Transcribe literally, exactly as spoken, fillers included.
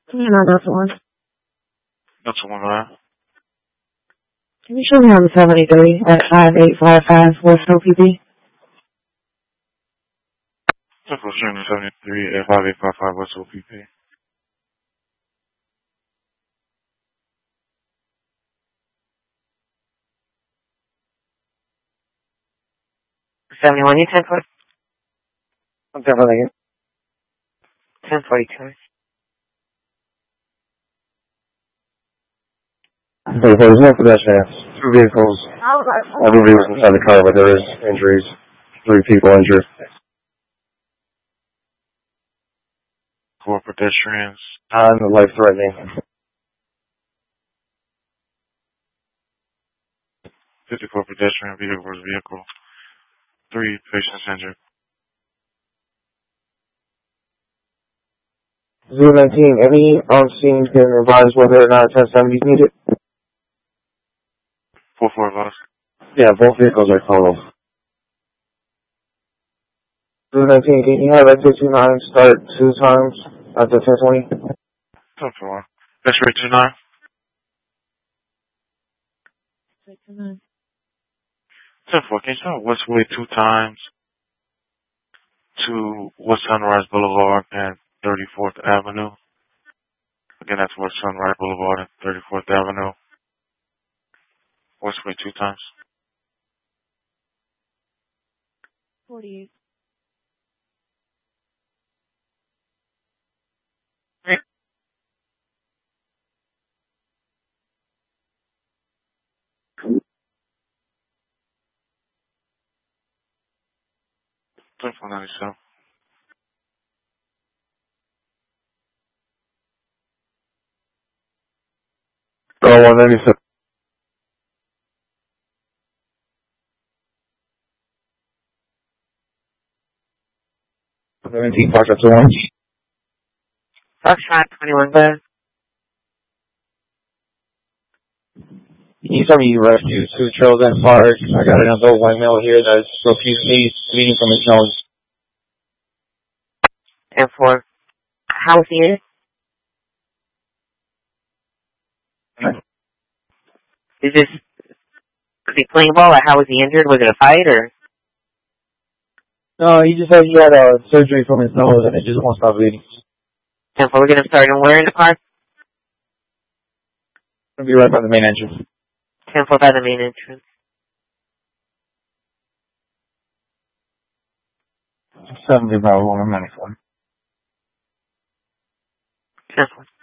Yeah, no, that's the one. That's the one, right? Can you show me on the seventy-three at five eight five five West O P P? Central Stream seventy-three at five eight five five West O P P. seventy-one, you ten forty? I'm ten forty. ten forty-two. There was no pedestrians. Two vehicles. Everybody was inside the car, but there is injuries. Three people injured. Four pedestrians. And life-threatening. fifty-four pedestrian vehicle versus vehicle. Three patients injured. zero nineteen, any on scene can advise whether or not ten seventy is needed? Four four of us. Yeah, both vehicles are total. zero nineteen, can you have X two nine start two times after ten twenty? ten four. X-ray two nine. ten four, can you start Westway two times to West Sunrise Boulevard and thirty-fourth Avenue? Again, that's West Sunrise Boulevard and thirty-fourth Avenue. Westway two times. forty-eight. twenty-four ninety-seven. Oh, one ninety-seven. seventeen, Fox up to one. Foxtrot twenty-one, go ahead. Can you tell me you rescued two children park? I got an adult white male here that's profusely bleeding from his nose. ten four. How was he in? Is this, was he playing ball, or how was he injured? Was it a fight, or? No, he just said he had a surgery from his nose and it just won't stop bleeding. ten four, we're going to start him where in the car? I'll be right by the main entrance. ten four by the main entrance. seventy by one ninety-four. ten four.